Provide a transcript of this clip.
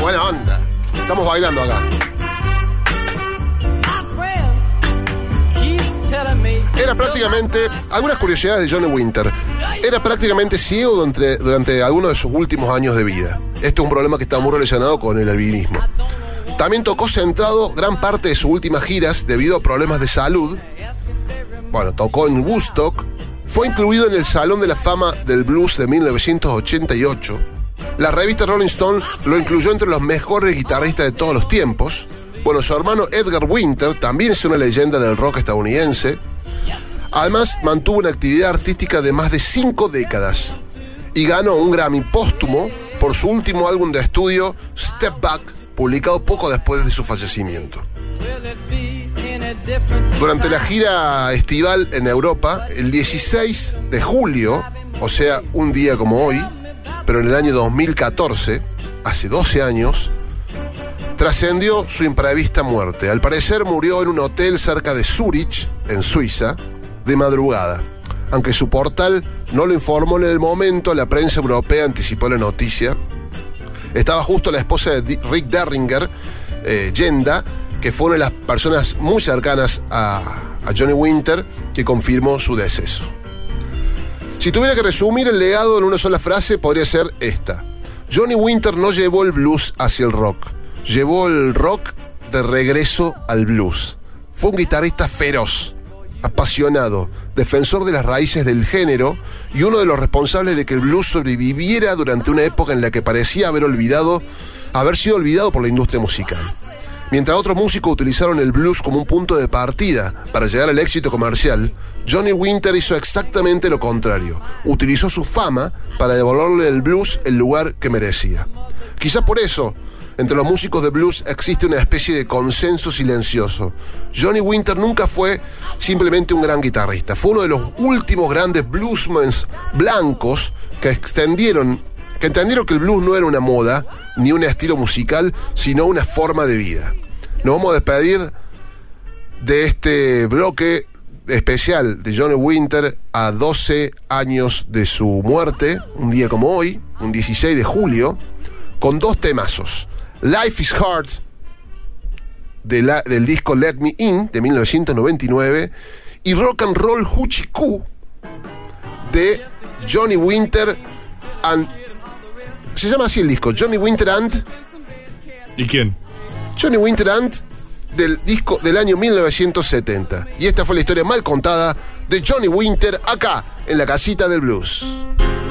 buena onda. Estamos bailando acá. Era prácticamente, algunas curiosidades de Johnny Winter. Era prácticamente ciego durante algunos de sus últimos años de vida. Este es un problema que está muy relacionado con el albinismo. También tocó sentado gran parte de sus últimas giras debido a problemas de salud. Bueno, tocó en Woodstock. Fue incluido en el Salón de la Fama del Blues de 1988. La revista Rolling Stone lo incluyó entre los mejores guitarristas de todos los tiempos. Bueno, su hermano Edgar Winter también es una leyenda del rock estadounidense. Además, mantuvo una actividad artística de más de 5 décadas y ganó un Grammy póstumo por su último álbum de estudio, Step Back, publicado poco después de su fallecimiento. Durante la gira estival en Europa, el 16 de julio, o sea, un día como hoy, pero en el año 2014, hace 12 años, trascendió su imprevista muerte. Al parecer murió en un hotel cerca de Zúrich, en Suiza, de madrugada. Aunque su portal no lo informó en el momento, la prensa europea anticipó la noticia. Estaba justo la esposa de Rick Derringer, Yenda, que fue una de las personas muy cercanas a Johnny Winter, que confirmó su deceso. Si tuviera que resumir el legado en una sola frase, podría ser esta: Johnny Winter no llevó el blues hacia el rock, llevó el rock de regreso al blues. Fue un guitarrista feroz, apasionado, defensor de las raíces del género y uno de los responsables de que el blues sobreviviera durante una época en la que parecía haber sido olvidado por la industria musical. Mientras otros músicos utilizaron el blues como un punto de partida para llegar al éxito comercial, Johnny Winter hizo exactamente lo contrario. Utilizó su fama para devolverle al blues el lugar que merecía. Quizá por eso, entre los músicos de blues existe una especie de consenso silencioso. Johnny Winter nunca fue simplemente un gran guitarrista. Fue uno de los últimos grandes bluesmen blancos que entendieron que el blues no era una moda ni un estilo musical, sino una forma de vida. Nos vamos a despedir de este bloque especial de Johnny Winter a 12 años de su muerte, un día como hoy, un 16 de julio, con 2 temazos. Life is Hard, del disco Let Me In, de 1999, y Rock and Roll Hoochie Coo, de Johnny Winter and... Se llama así el disco, Johnny Winter and... ¿Y quién? Johnny Winter and, del disco del año 1970. Y esta fue la historia mal contada de Johnny Winter acá, en la casita del blues.